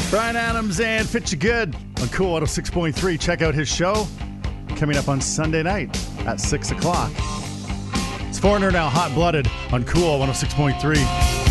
Bryan Adams and Fit You Good on Cool 106.3. Check out his show coming up on Sunday night at 6 o'clock. It's Foreigner now, Hot Blooded on Cool 106.3.